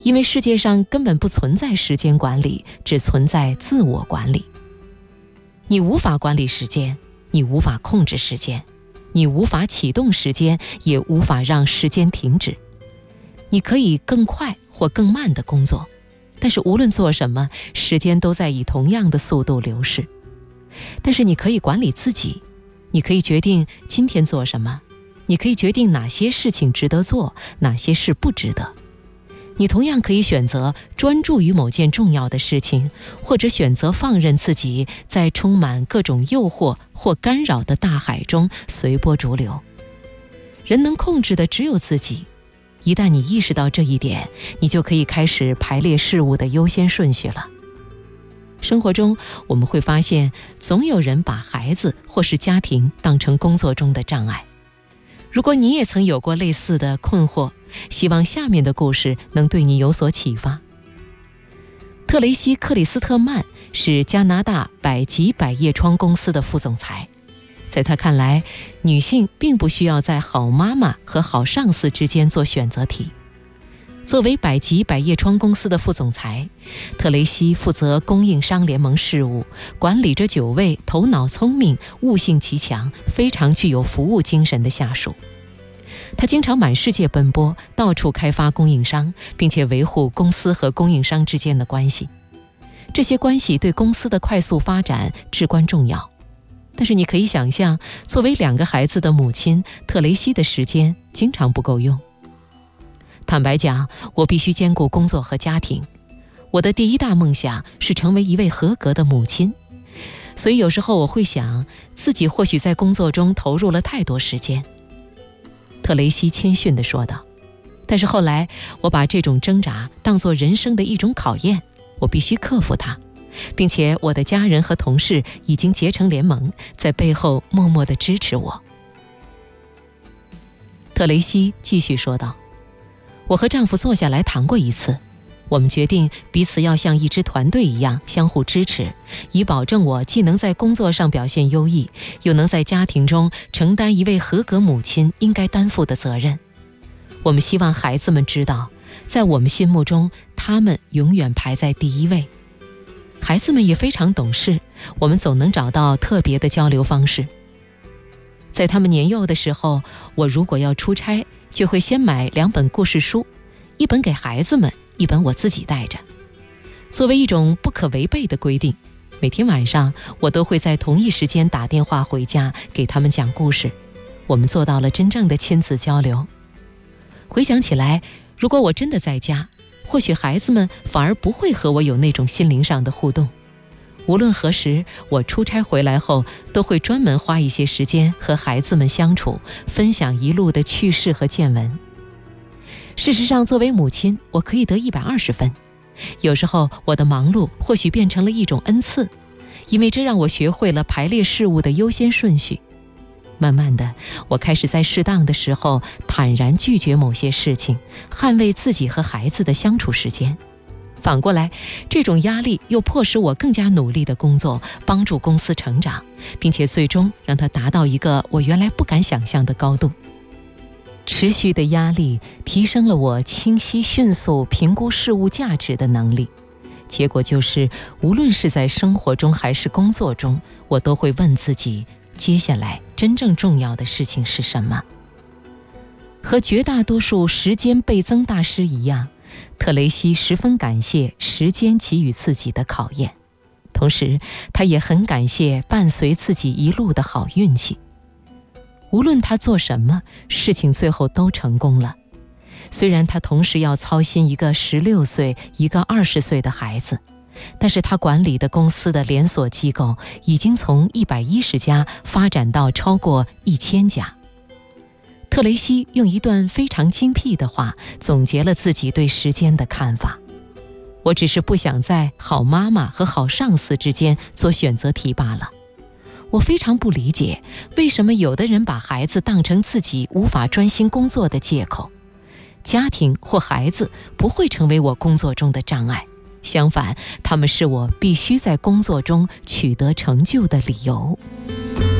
因为世界上根本不存在时间管理，只存在自我管理。你无法管理时间，你无法控制时间，你无法启动时间，也无法让时间停止。你可以更快或更慢地工作，但是无论做什么，时间都在以同样的速度流逝。但是你可以管理自己，你可以决定今天做什么，你可以决定哪些事情值得做，哪些事不值得。你同样可以选择专注于某件重要的事情，或者选择放任自己在充满各种诱惑或干扰的大海中随波逐流。人能控制的只有自己，一旦你意识到这一点，你就可以开始排列事物的优先顺序了。生活中我们会发现，总有人把孩子或是家庭当成工作中的障碍。如果你也曾有过类似的困惑，希望下面的故事能对你有所启发。特雷西·克里斯特曼是加拿大百吉百叶窗公司的副总裁。在他看来，女性并不需要在好妈妈和好上司之间做选择题。作为百吉百叶窗公司的副总裁，特雷西负责供应商联盟事务，管理着9位头脑聪明、悟性极强、非常具有服务精神的下属。他经常满世界奔波，到处开发供应商，并且维护公司和供应商之间的关系。这些关系对公司的快速发展至关重要。但是你可以想象，作为2个孩子的母亲，特雷西的时间经常不够用。坦白讲，我必须兼顾工作和家庭。我的第一大梦想是成为一位合格的母亲，所以有时候我会想，自己或许在工作中投入了太多时间。特雷西谦逊地说道。但是后来，我把这种挣扎当作人生的一种考验，我必须克服它，并且我的家人和同事已经结成联盟，在背后默默地支持我。特雷西继续说道，我和丈夫坐下来谈过一次，我们决定彼此要像一支团队一样相互支持，以保证我既能在工作上表现优异，又能在家庭中承担一位合格母亲应该担负的责任。我们希望孩子们知道，在我们心目中，他们永远排在第一位。孩子们也非常懂事，我们总能找到特别的交流方式。在他们年幼的时候，我如果要出差，就会先买2本故事书，一本给孩子们，一本我自己带着。作为一种不可违背的规定，每天晚上我都会在同一时间打电话回家，给他们讲故事。我们做到了真正的亲子交流。回想起来，如果我真的在家，或许孩子们反而不会和我有那种心灵上的互动。无论何时，我出差回来后，都会专门花一些时间和孩子们相处，分享一路的趣事和见闻。事实上，作为母亲，我可以得120分。有时候，我的忙碌或许变成了一种恩赐，因为这让我学会了排列事物的优先顺序。慢慢的，我开始在适当的时候坦然拒绝某些事情，捍卫自己和孩子的相处时间。反过来，这种压力又迫使我更加努力的工作，帮助公司成长，并且最终让它达到一个我原来不敢想象的高度。持续的压力提升了我清晰迅速评估事物价值的能力，结果就是无论是在生活中还是工作中，我都会问自己，接下来真正重要的事情是什么？和绝大多数时间倍增大师一样，特雷西十分感谢时间给予自己的考验，同时他也很感谢伴随自己一路的好运气。无论他做什么，事情最后都成功了。虽然他同时要操心一个16岁、一个20岁的孩子，但是他管理的公司的连锁机构已经从110家发展到超过1000家。特雷西用一段非常精辟的话总结了自己对时间的看法：我只是不想在好妈妈和好上司之间做选择题罢了。我非常不理解，为什么有的人把孩子当成自己无法专心工作的借口。家庭或孩子不会成为我工作中的障碍，相反，他们是我必须在工作中取得成就的理由。